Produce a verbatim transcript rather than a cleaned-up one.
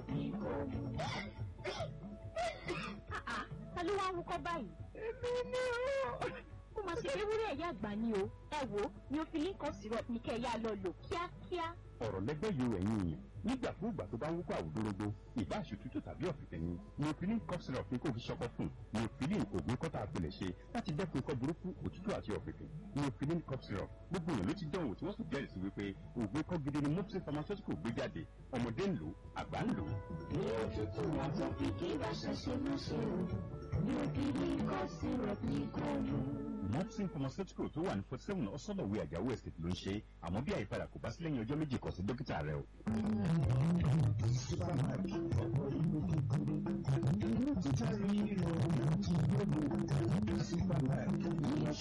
syrup ní kò mú. Ta ló wá wúkọ́ báyìí? Èmi ni o. Ó máa ṣe ewúrẹ́ ẹ̀yà àgbà ni o. Ẹ wo ni o fi Lincoln syrup ní kẹ́ ẹ yá lọ lò kíákíá. Ọ̀rọ̀ lẹ́gbẹ́ yóò ẹ̀yìn èèyàn nígbàkúùgbà tó bá ń wúkọ́ àwòdórógbó ìbá àṣùtútù tàbí ọ̀fìnkẹ́ ni neofilin cough syrup ní kò fi ṣọkọ fún neofilin ògùn kọ́tà àpilẹ̀ ṣe láti dẹ́kun ikọ́ burúkú òtútù àti ọ̀fìnkẹ́ neofilin cough syrup gbogbo èèyàn ló ti dánwò tí wọ́n sì jẹ́rìí sí wípé ògùn ikọ́ gidi ni Mopsin Pharmaceutical gbé jáde ọmọdé ń lò àgbà ń lò. Ní òtútù àtọ̀fìnkì bá ṣẹ̀ṣẹ̀ máa ṣe o neofilin cough syrup ní kò mú. Mopsin Pharmaceutical tó wà ní forty seven ọ̀sọ́dọ̀wé àjàwó estate ló ń ṣe àmọ́ bí àyípadà kò bá sí lẹ́yìn ọjọ́ méjì kàn sí dókítà rẹ o. Supermarket.